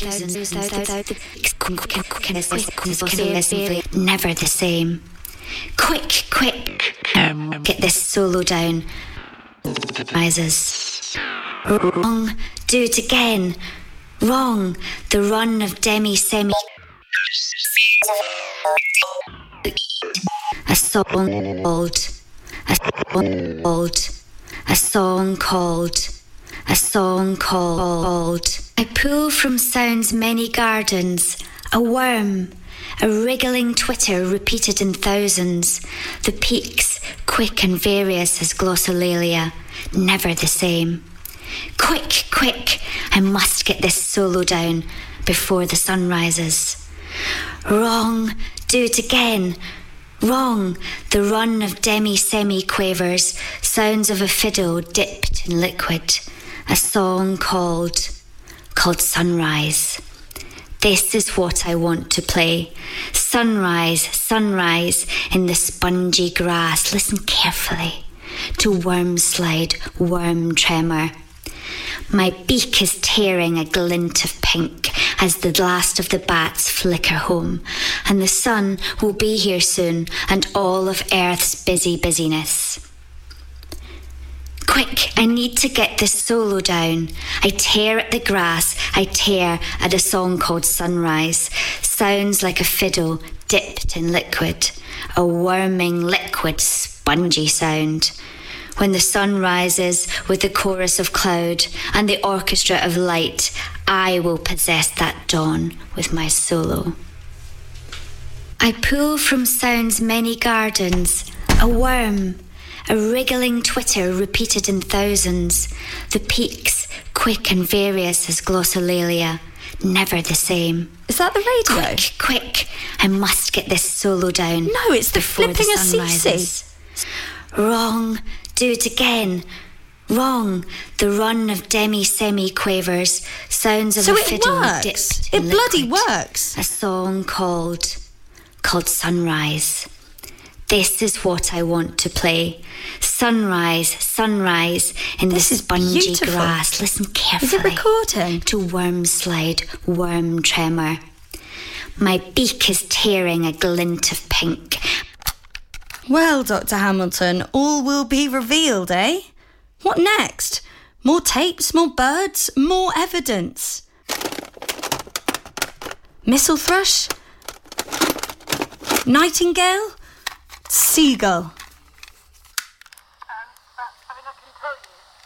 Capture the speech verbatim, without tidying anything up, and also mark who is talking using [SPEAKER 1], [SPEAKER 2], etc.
[SPEAKER 1] Never the same. Quick, quick, get this solo down. Rises. Wrong, do it again. Wrong, the run of demi-semi. A song called, a song called, a song called, a song called. I pull from sound's many gardens, a worm, a wriggling twitter repeated in thousands, the peaks quick and various as glossolalia, never the same. Quick, quick, I must get this solo down before the sun rises. Wrong, do it again. Wrong, the run of demi-semi-quavers, sounds of a fiddle dipped in liquid, a song called, called Sunrise. This is what I want to play. Sunrise, sunrise in the spongy grass. Listen carefully to worm slide, worm tremor. My beak is tearing a glint of pink as the last of the bats flicker home, and the sun will be here soon, and all of Earth's busy busyness. Quick, I need to get this solo down. I tear at the grass, I tear at a song called Sunrise. Sounds like a fiddle dipped in liquid, a worming liquid spongy sound. When the sun rises with the chorus of cloud and the orchestra of light, I will possess that dawn with my solo. I pull from sound's many gardens, a worm, a wriggling twitter repeated in thousands, the peaks quick and various as glossolalia, never the same.
[SPEAKER 2] Is that the radio?
[SPEAKER 1] Quick, quick, I must get this solo down.
[SPEAKER 2] No, it's the flipping
[SPEAKER 1] the
[SPEAKER 2] of Cece.
[SPEAKER 1] Wrong, do it again. Wrong, the run of demi-semi-quavers, sounds of
[SPEAKER 2] so
[SPEAKER 1] a
[SPEAKER 2] it
[SPEAKER 1] fiddle
[SPEAKER 2] works.
[SPEAKER 1] dipped
[SPEAKER 2] It
[SPEAKER 1] in
[SPEAKER 2] bloody
[SPEAKER 1] liquid.
[SPEAKER 2] works.
[SPEAKER 1] A song called, called Sunrise. This is what I want to play. Sunrise, sunrise in
[SPEAKER 2] This
[SPEAKER 1] the
[SPEAKER 2] is
[SPEAKER 1] spongy
[SPEAKER 2] beautiful.
[SPEAKER 1] grass. Listen carefully.
[SPEAKER 2] Is it recording?
[SPEAKER 1] To worm slide, worm tremor. My beak is tearing a glint of pink.
[SPEAKER 2] Well, Doctor Hamilton, all will be revealed, eh? What next? More tapes, more birds, more evidence. Missel thrush? Nightingale? Seagull?